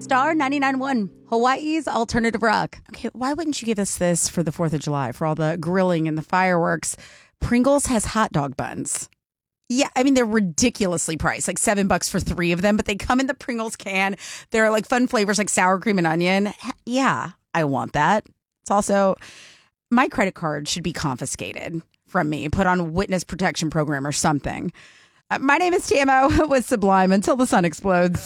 Star 99.1, Hawaii's alternative rock. Okay, why wouldn't you give us this for the 4th of July, for all the grilling and the fireworks? Pringles has hot dog buns. Yeah, I mean, they're ridiculously priced, like $7 for 3 of them, but they come in the Pringles can. They're like fun flavors like sour cream and onion. Yeah, I want that. It's also, my credit card should be confiscated from me, put on witness protection program or something. My name is TMO with Sublime. Until the sun explodes.